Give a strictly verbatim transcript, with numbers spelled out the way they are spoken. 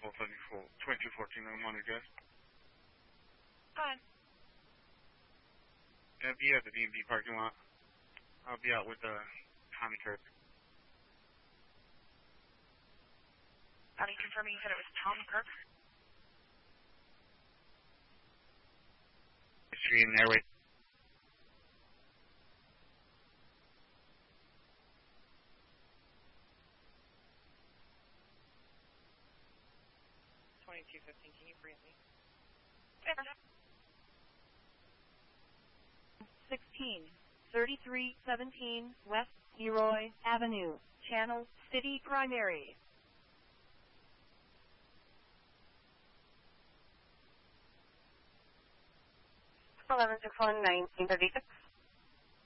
twelve seventy-four, twenty-two fourteen, I'm on address. Fine. I'll be at the B and B parking lot. I'll be out with uh, Tommy Kirk. Are you confirming you said it was Tom Kirk? Street and Airway. twenty-two fifteen, can you bring me? sixteen, thirty-three seventeen West Leroy Avenue, Channel City Primary. eleven six one nineteen thirty-six.